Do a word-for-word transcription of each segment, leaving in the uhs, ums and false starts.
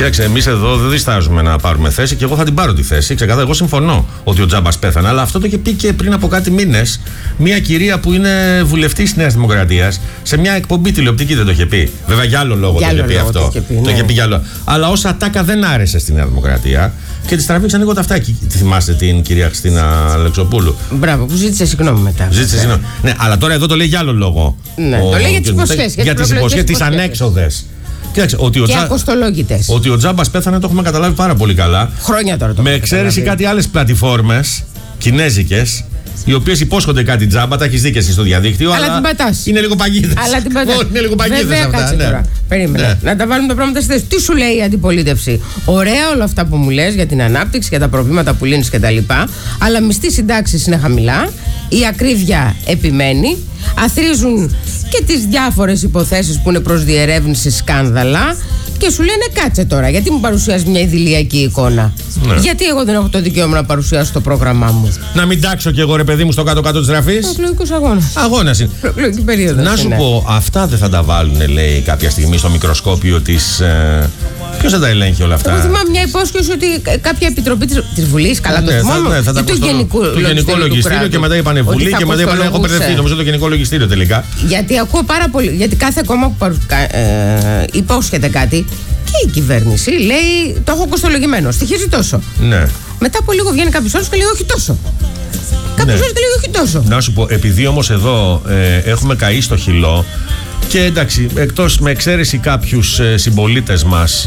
Κοίταξε, εμείς εδώ δεν διστάζουμε να πάρουμε θέση και εγώ θα την πάρω τη θέση. Ξεκάθαρα, εγώ συμφωνώ ότι ο Τζάμπας πέθανε, αλλά αυτό το είχε πει και πριν από κάτι μήνες μια κυρία που είναι βουλευτής της Νέας Δημοκρατίας σε μια εκπομπή τηλεοπτική, δεν το είχε πει. Βέβαια, για άλλο λόγο για το είχε πει λόγο αυτό. Το είχε πει, ναι. Το είχε πει για άλλο. Αλλά ως ατάκα δεν άρεσε στη Νέα Δημοκρατία και τη τραβήξαν λίγο τα αυτάκια. Τη θυμάστε την κυρία Χριστίνα Αλεξοπούλου? Μπράβο, που ζήτησε συγγνώμη μετά. Ζήτησε συγγνώμη. Ναι, αλλά τώρα εδώ το λέει για άλλο λόγο. Ναι, ο, το λέει για τις υποσχέσεις. Για τις υποσχέσεις, τις ανέξοδες. Κοίταξε, ότι ο, Τζα... ότι ο Τζάμπας πέθανε το έχουμε καταλάβει πάρα πολύ καλά. Χρόνια τώρα το με εξαίρεση κάτι άλλες πλατφόρμες κινέζικες, οι οποίες υπόσχονται κάτι τζάμπα, τα έχεις δει και εσύ στο διαδίκτυο. Αλλά, αλλά την πατάς. Είναι λίγο παγίδες. Αλλά την πατάς. Είναι λίγο παγίδες αυτά. Κάτσε ναι. τώρα. Περίμενε. Ναι. Να τα βάλουμε τα πράγματα στη θέση. Τι σου λέει η αντιπολίτευση? Ωραία όλα αυτά που μου λες για την ανάπτυξη, για τα προβλήματα που λύνεις κτλ. Αλλά μισθοί συντάξεις είναι χαμηλά. Η ακρίβεια επιμένει. Αθρίζουν και τις διάφορες υποθέσεις που είναι προς διερεύνηση, σκάνδαλα. Και σου λένε κάτσε τώρα, γιατί μου παρουσιάζει μια ιδηλιακή εικόνα? Ναι. Γιατί εγώ δεν έχω το δικαίωμα να παρουσιάσω το πρόγραμμά μου? Να μην τάξω κι εγώ, ρε παιδί μου, στο κάτω-κάτω της γραφής. Προεκλογικός αγώνας. Αγώνας είναι. Προεκλογική περίοδος. Να σου είναι. πω, αυτά δεν θα τα βάλουν, λέει, κάποια στιγμή στο μικροσκόπιο της. Ε... Ποιος θα τα ελέγχει όλα αυτά? Εγώ θυμάμαι μια υπόσχεση ότι κάποια επιτροπή της Βουλής, καλά ναι, το θυμάμαι, ναι, θα, θα του Γενικού το Γενικό Λογιστήριο και μετά είπανε Βουλή και μετά είπανε έχω μπερδευτεί, νομίζω το Γενικό Λογιστήριο τελικά. Γιατί ακούω πάρα πολύ, γιατί κάθε κόμμα που παρου... ε, υπόσχεται κάτι και η κυβέρνηση λέει το έχω κοστολογημένο, στοιχίζει τόσο. Ναι. Μετά από λίγο βγαίνει κάποιος άλλος και λέει όχι τόσο. Κάποιος άλλος και λέει όχι τόσο. Να σου πω, επειδή όμως εδώ ε, έχουμε καεί στο χυλό και εντάξει, εκτός με εξαίρεση κάποιους ε, συμπολίτες μας,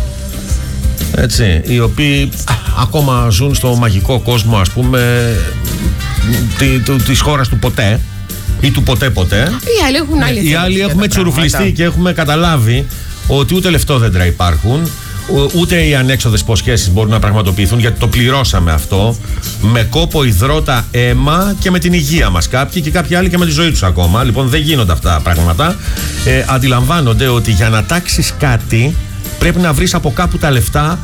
έτσι, οι οποίοι α, ακόμα ζουν στο μαγικό κόσμο, ας πούμε, τη, του, της χώρας του ποτέ ή του ποτέ ποτέ. Οι άλλοι έχουν άλλη Οι άλλοι έχουμε τσουρουφλιστεί και έχουμε καταλάβει ότι ούτε λεφτόδεντρα υπάρχουν, ούτε οι ανέξοδες υποσχέσεις μπορούν να πραγματοποιηθούν, γιατί το πληρώσαμε αυτό με κόπο, υδρότα, αίμα και με την υγεία μας κάποιοι και κάποιοι άλλοι και με τη ζωή τους ακόμα. Λοιπόν, δεν γίνονται αυτά τα πράγματα. Ε, αντιλαμβάνονται ότι για να τάξεις κάτι πρέπει να βρεις από κάπου τα λεφτά,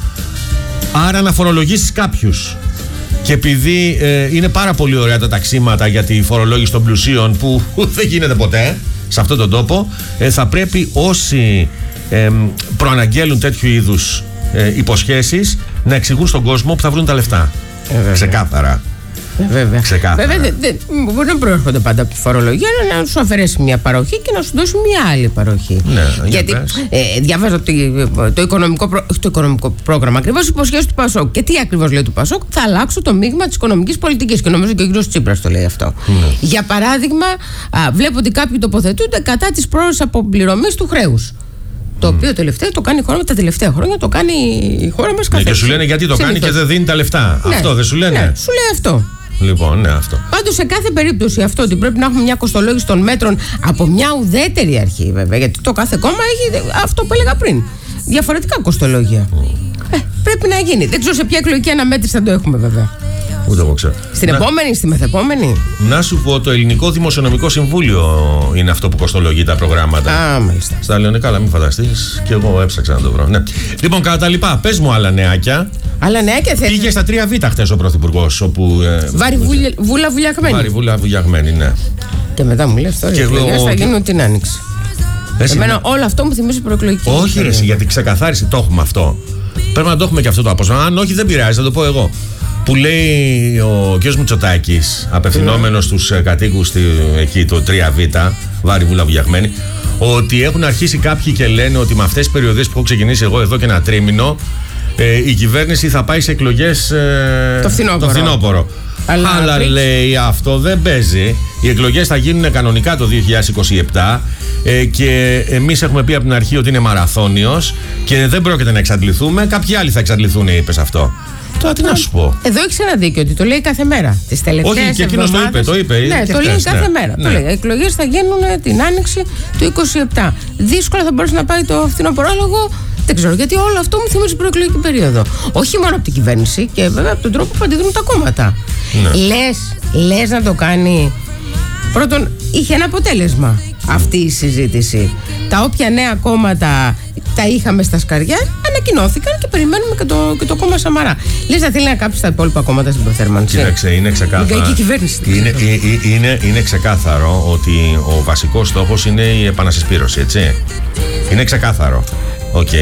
άρα να φορολογήσεις κάποιους. Και επειδή ε, είναι πάρα πολύ ωραία τα ταξίματα για τη φορολόγηση των πλουσίων που δεν γίνεται ποτέ σε αυτόν τον τόπο, ε, θα πρέπει όσοι ε, προαναγγέλουν τέτοιου είδους ε, υποσχέσεις να εξηγούν στον κόσμο που θα βρουν τα λεφτά. Ε, ξεκάθαρα. Βέβαια. Ξεκάθαρα. Βέβαια δεν δε, μπορεί να προέρχονται πάντα από τη φορολογία, αλλά να σου αφαιρέσει μια παροχή και να σου δώσει μια άλλη παροχή. Ναι, γιατί ε, διάβαζα το, το, οικονομικό, προ, το οικονομικό πρόγραμμα, ακριβώς υποσχέσεις του Πασόκ. Και τι ακριβώς λέει του Πασόκ? Θα αλλάξω το μείγμα της οικονομικής πολιτικής. Και νομίζω και ο κ. Τσίπρας το λέει αυτό. Ναι. Για παράδειγμα, α, βλέπω ότι κάποιοι τοποθετούνται κατά της πρόορης αποπληρωμής του χρέους. Το mm. οποίο τελευταίο το κάνει η χώρα, τα τελευταία χρόνια το κάνει η χώρα μας καθ' ναι, και σου λένε γιατί το συνήθως κάνει και δεν δίνει τα λεφτά. Ναι. Αυτό δεν σου λένε? Ναι, σου λέει αυτό. Λοιπόν, ναι, αυτό. Πάντως σε κάθε περίπτωση αυτό ότι πρέπει να έχουμε μια κοστολόγηση των μέτρων από μια ουδέτερη αρχή, βέβαια, γιατί το κάθε κόμμα έχει αυτό που έλεγα πριν. Διαφορετικά κοστολόγια. Mm. Ε, πρέπει να γίνει. Δεν ξέρω σε ποια εκλογική αναμέτρηση θα το έχουμε, βέβαια. Ούτε εγώ ξέρω. Στην να... επόμενη, στη μεθεπόμενη. Να σου πω, το Ελληνικό Δημοσιονομικό Συμβούλιο είναι αυτό που κοστολογεί τα προγράμματα. Α, μάλιστα. Στα ελληνικά, αλλά μην φανταστείς, και εγώ έψαξα να το βρω. Ναι. Λοιπόν, κατά τα λοιπά, πες μου άλλα νεάκια. Άλλα νεάκια θέλει. Πήγε στα τρία Β χτες ο Πρωθυπουργός. Όπου, ε, Βάρη βουλια, βούλα βουλιαγμένη. Βάρη βούλα βουλιαγμένη, ναι. Και μετά μου λες τώρα οι εκλογές θα γίνουν την Άνοιξη. Εσύ, εμένα ναι. όλο αυτό μου θυμίζει προεκλογική. Όχι, ρε, γιατί ξεκαθάρισε, το έχουμε αυτό. Πρέπει να το έχουμε και αυτό το απόσπασμα. Αν όχι, δεν πειράζει, θα το πω εγώ. Που λέει ο κ. Μητσοτάκης, απευθυνόμενος στους mm. κατοίκους εκεί το τρία Β, Βάρη βούλα βουλιαγμένη, ότι έχουν αρχίσει κάποιοι και λένε ότι με αυτές τις περιοδίες που έχω ξεκινήσει εγώ εδώ και ένα τρίμηνο, ε, η κυβέρνηση θα πάει σε εκλογές ε, το φθινόπωρο. Το φθινόπωρο. Αλλά, Αλλά λέει αυτό δεν παίζει. Οι εκλογές θα γίνουν κανονικά το δύο χιλιάδες είκοσι επτά ε, και εμείς έχουμε πει από την αρχή ότι είναι μαραθώνιος και δεν πρόκειται να εξαντληθούμε. Κάποιοι άλλοι θα εξαντληθούν, είπες αυτό. Τώρα τι να σου πω. Εδώ έχεις ένα δίκιο ότι το λέει κάθε μέρα. Τις τελευταίες Όχι, και εκείνος το είπε. Το είπε ναι, και το χτες, λέει κάθε ναι. μέρα. Ναι. Το λέει. Οι εκλογές θα γίνουν την Άνοιξη του είκοσι επτά. Δύσκολα θα μπορέσει να πάει το φθινόπωρο. Εγώ δεν ξέρω, γιατί όλο αυτό μου θυμίζει προεκλογική περίοδο. Όχι μόνο από την κυβέρνηση και βέβαια από τον τρόπο που αντιδρούν τα κόμματα. Ναι. Λες, λες να το κάνει. Πρώτον, είχε ένα αποτέλεσμα αυτή η συζήτηση. Τα όποια νέα κόμματα τα είχαμε στα σκαριά, ανακοινώθηκαν και περιμένουμε και το, και το κόμμα Σαμαρά. Λες να θέλει να κάψει τα υπόλοιπα κόμματα στην προθέρμανση. Κοίταξε, είναι ξεκάθαρο. Είναι, είναι, είναι ξεκάθαρο ότι ο βασικός στόχος είναι η επανασυσπήρωση, έτσι. Είναι ξεκάθαρο. Okay.